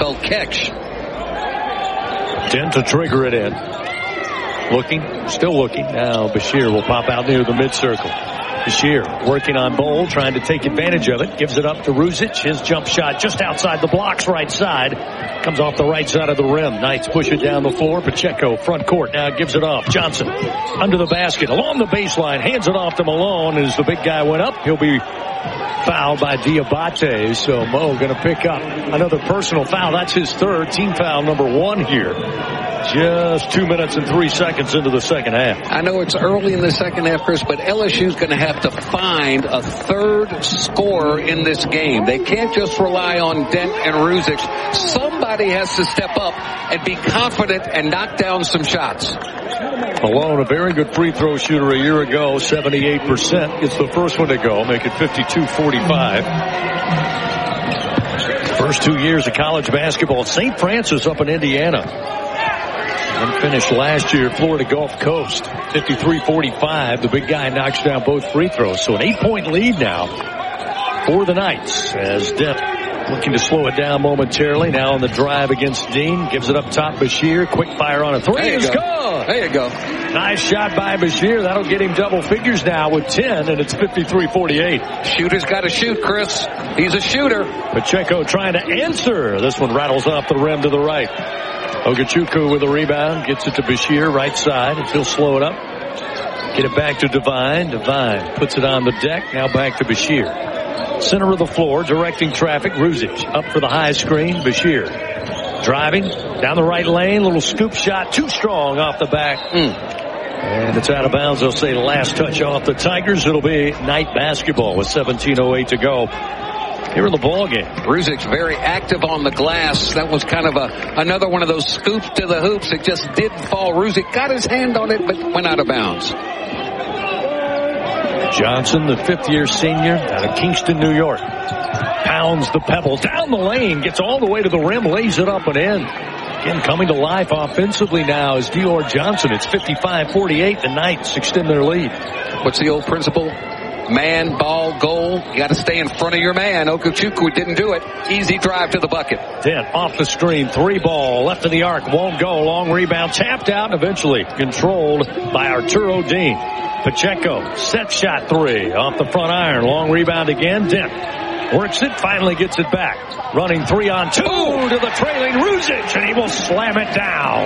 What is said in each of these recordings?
NFL catch. Dent to trigger it in. Looking, still looking. Now Bashir will pop out near the midcircle. Bashir working on Bowl, trying to take advantage of it. Gives it up to Ruzic. His jump shot just outside the blocks, right side. Comes off the right side of the rim. Knights push it down the floor. Pacheco, front court, now gives it off. Johnson under the basket, along the baseline, hands it off to Malone. As the big guy went up, he'll be fouled by Diabate. So Mo going to pick up another personal foul. That's his third, team foul number 1 here. Just 2 minutes and 3 seconds into the second half. I know it's early in the second half, Chris, but LSU's going to have to find a third scorer in this game. They can't just rely on Dent and Ruzic. Somebody has to step up and be confident and knock down some shots. Malone, a very good free throw shooter a year ago, 78%. It's the first one to go, make it 52-45. First 2 years of college basketball. St. Francis up in Indiana. And finished last year, Florida Gulf Coast, 53-45. The big guy knocks down both free throws. So an 8-point lead now for the Knights as Dent looking to slow it down momentarily. Now on the drive against Dean. Gives it up top, Bashir. Quick fire on a three. It's good. There you go. Nice shot by Bashir. That'll get him double figures now with 10, and it's 53-48. Shooter's got to shoot, Chris. He's a shooter. Pacheco trying to answer. This one rattles off the rim to the right. Ogachuku with a rebound. Gets it to Bashir, right side. He'll slow it up. Get it back to Devine. Devine puts it on the deck. Now back to Bashir. Center of the floor, directing traffic. Ruzic up for the high screen. Bashir driving down the right lane. Little scoop shot. Too strong off the back. And it's out of bounds. They'll say last touch off the Tigers. It'll be Knight basketball with 17:08 to go here in the ball game. Ruzic's very active on the glass. That was kind of another one of those scoops to the hoops. It just didn't fall. Ruzic got his hand on it, but went out of bounds. Johnson, the fifth-year senior out of Kingston, New York, pounds the pebble down the lane, gets all the way to the rim, lays it up and in. Again, coming to life offensively now is Dior Johnson. It's 55-48. The Knights extend their lead. What's the old principle? Man, ball, goal. You got to stay in front of your man. Ogachuku didn't do it. Easy drive to the bucket. Dent off the screen. 3 ball. Left of the arc. Won't go. Long rebound. Tapped out and eventually controlled by Arturo Dean. Pacheco. Set shot 3. Off the front iron. Long rebound again. Dent works it. Finally gets it back. Running 3-on-2 to the trailing Ruzic. And he will slam it down.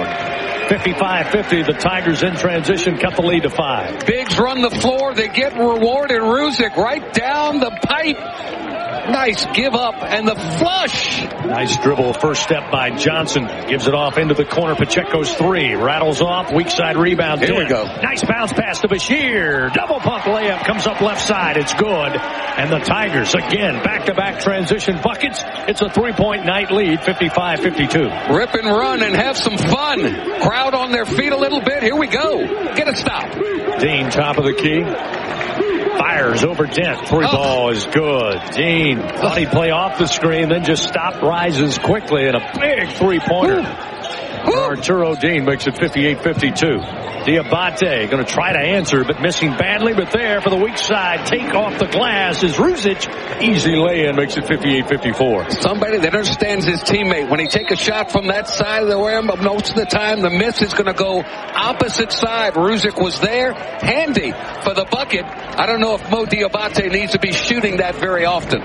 55-50, the Tigers in transition cut the lead to 5. Bigs run the floor. They get rewarded. Ruzic right down the pipe. Nice give up and the flush. Nice dribble. First step by Johnson. Gives it off into the corner. Pacheco's 3. Rattles off. Weak side rebound. Here we go. Nice bounce pass to Bashir. Double pump layup. Comes up left side. It's good. And the Tigers again back-to-back transition buckets. It's a 3-point Knight lead. 55-52. Rip and run and have some fun. Crowd on their feet a little bit. Here we go. Get it stopped. Dean top of the key. Fires over Dent. 3 ball is good. Dean thought he'd play off the screen, then just stopped, rises quickly, and a big 3-pointer. Arturo Dean makes it 58-52. Diabate going to try to answer, but missing badly. But there for the weak side, take off the glass is Ruzic. Easy lay-in makes it 58-54. Somebody that understands his teammate. When he take a shot from that side of the rim, most of the time the miss is going to go opposite side. Ruzic was there, handy for the bucket. I don't know if Mo Diabate needs to be shooting that very often.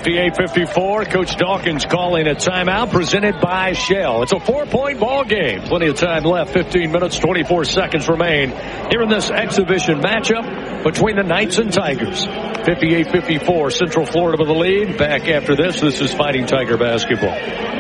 58-54. Coach Dawkins calling a timeout presented by Shell. It's a 4-point ball game. Plenty of time left. 15 minutes, 24 seconds remain here in this exhibition matchup between the Knights and Tigers. 58-54. Central Florida with the lead. Back after this. This is Fighting Tiger basketball.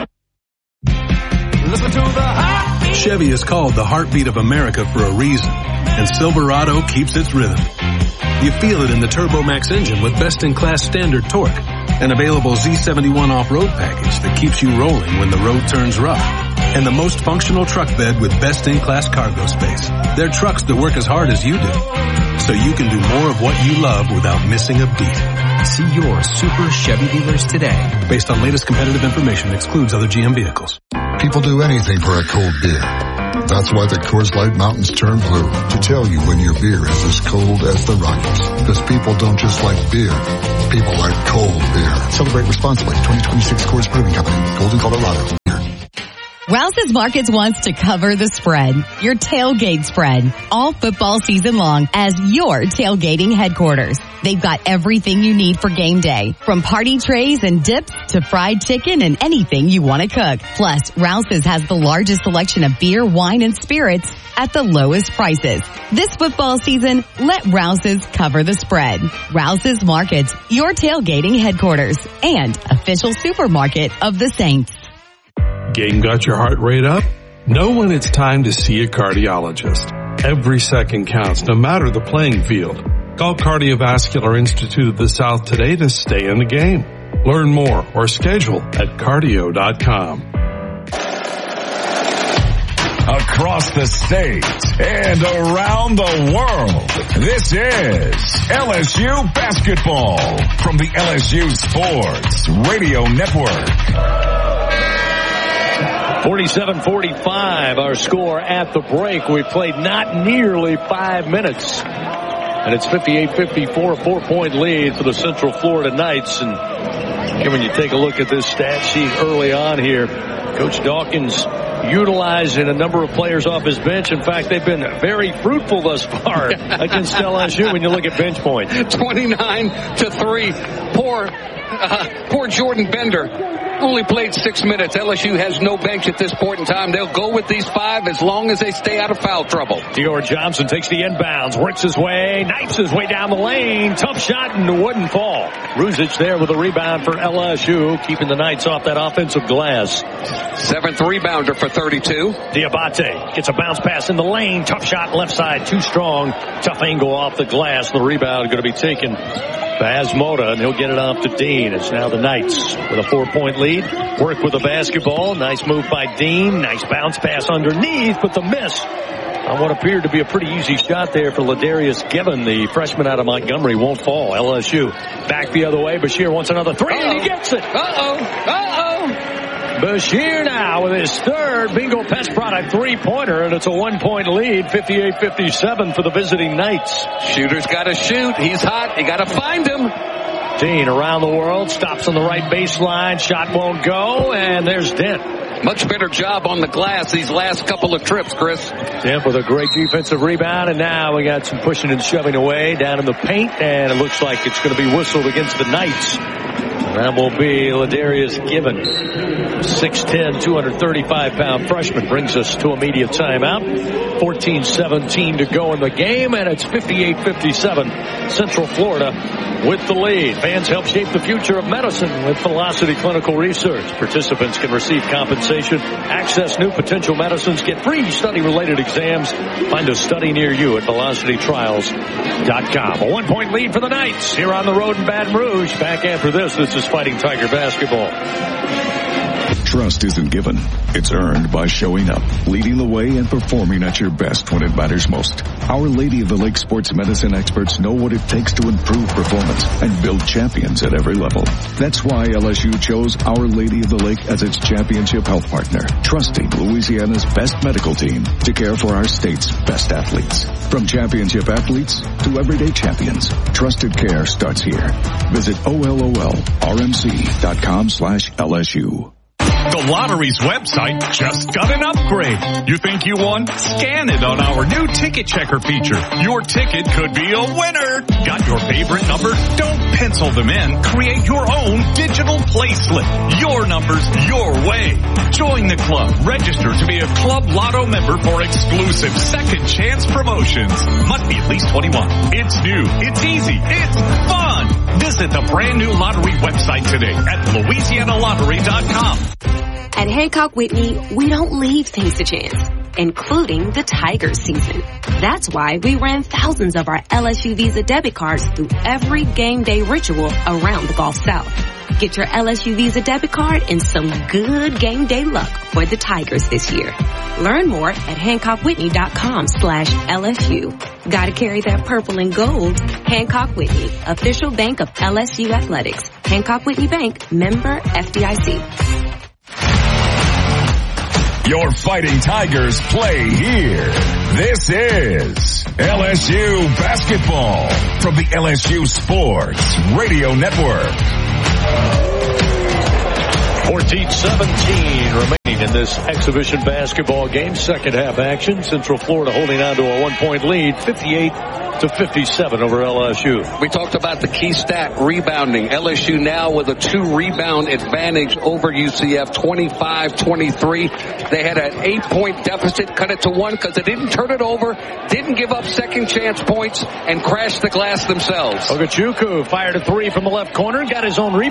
Listen to the heartbeat. Chevy is called the heartbeat of America for a reason, and Silverado keeps its rhythm. You feel it in the Turbo Max engine with best-in-class standard torque, an available Z71 off-road package that keeps you rolling when the road turns rough, and the most functional truck bed with best-in-class cargo space. They're trucks that work as hard as you do, so you can do more of what you love without missing a beat. See your Super Chevy dealers today. Based on latest competitive information, excludes other GM vehicles. People do anything for a cold beer. That's why the Coors Light Mountains turn blue, to tell you when your beer is as cold as the Rockies. Because people don't just like beer, people like cold beer. Celebrate responsibly. 2026 Coors Brewing Company, Golden, Colorado. Rouse's Markets wants to cover the spread, your tailgate spread, all football season long as your tailgating headquarters. They've got everything you need for game day, from party trays and dips to fried chicken and anything you want to cook. Plus, Rouse's has the largest selection of beer, wine, and spirits at the lowest prices. This football season, let Rouse's cover the spread. Rouse's Markets, your tailgating headquarters and official supermarket of the Saints. Game got your heart rate up? Know when it's time to see a cardiologist. Every second counts, no matter the playing field. Call Cardiovascular Institute of the South today to stay in the game. Learn more or schedule at cardio.com. Across the state and around the world, this is LSU basketball from the LSU Sports Radio Network. 47-45, our score at the break. We played not nearly 5 minutes. And it's 58-54, 4-point lead for the Central Florida Knights. And when you take a look at this stat sheet early on here, Coach Dawkins utilizing a number of players off his bench. In fact, they've been very fruitful thus far against LSU when you look at bench points. 29-3. Poor Jordan Bender. Only played 6 minutes. LSU has no bench at this point in time. They'll go with these 5 as long as they stay out of foul trouble. Dior Johnson takes the inbounds, works his way, knifes his way down the lane. Tough shot and wouldn't fall. Ruzic there with a rebound for LSU, keeping the Knights off that offensive glass. 7th rebounder for 32. Diabate gets a bounce pass in the lane. Tough shot left side, too strong. Tough angle off the glass. The rebound going to be taken by Asmoda, and he'll get it off to Dean. It's now the Knights with a 4-point lead. Work with the basketball. Nice move by Dean. Nice bounce pass underneath, but the miss on what appeared to be a pretty easy shot there for Ladarius Gibbon. The freshman out of Montgomery won't fall. LSU back the other way. Bashir wants another three, and he gets it. Bashir now with his third. Bingo Pest brought a three-pointer, and it's a 1-point lead, 58-57 for the visiting Knights. Shooter's got to shoot. He's hot. You got to find him. Dean around the world, stops on the right baseline. Shot won't go, and there's Dent. Much better job on the glass these last couple of trips, Chris. Dent with a great defensive rebound, and now we got some pushing and shoving away down in the paint, and it looks like it's going to be whistled against the Knights. That will be Ladarius Gibbon. 6'10", 235-pound freshman brings us to immediate timeout. 14-17 to go in the game, and it's 58-57. Central Florida with the lead. Fans help shape the future of medicine with Velocity Clinical Research. Participants can receive compensation, access new potential medicines, get free study-related exams. Find a study near you at velocitytrials.com. A 1-point lead for the Knights here on the road in Baton Rouge. Back after this, this is Fighting Tiger basketball. Trust isn't given. It's earned by showing up, leading the way, and performing at your best when it matters most. Our Lady of the Lake sports medicine experts know what it takes to improve performance and build champions at every level. That's why LSU chose Our Lady of the Lake as its championship health partner, trusting Louisiana's best medical team to care for our state's best athletes. From championship athletes to everyday champions, trusted care starts here. Visit OLOLRMC.com/LSU. The lottery's website just got an upgrade. You think you won? Scan it on our new ticket checker feature. Your ticket could be a winner. Got your favorite number? Don't pencil them in. Create your own digital play slip. Your numbers, your way. Join the club. Register to be a Club Lotto member for exclusive second chance promotions. Must be at least 21. It's new. It's easy. It's fun. Visit the brand new lottery website today at LouisianaLottery.com. At Hancock Whitney, we don't leave things to chance, including the Tigers season. That's why we ran thousands of our LSU Visa debit cards through every game day ritual around the Gulf South. Get your LSU Visa debit card and some good game day luck for the Tigers this year. Learn more at HancockWhitney.com/LSU. Gotta carry that purple and gold. Hancock Whitney, official bank of LSU Athletics. Hancock Whitney Bank, member FDIC. Your Fighting Tigers play here. This is LSU basketball from the LSU Sports Radio Network. 14-17 remaining in this exhibition basketball game. Second half action. Central Florida holding on to a 1-point lead, 58-57 over LSU. We talked about the key stat, rebounding. LSU now with a 2-rebound advantage over UCF, 25-23. They had an 8-point deficit, cut it to 1 because they didn't turn it over, didn't give up second chance points, and crashed the glass themselves. Ogachukwu fired a 3 from the left corner, got his own rebound.